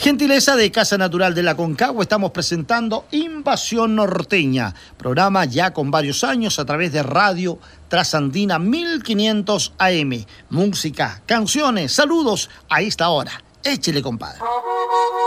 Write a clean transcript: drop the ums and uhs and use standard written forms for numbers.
Gentileza de Casa Natural de la Concagua, estamos presentando Invasión Norteña, programa ya con varios años a través de Radio Trasandina 1500 AM. Música, canciones, saludos a esta hora. Échele, compadre.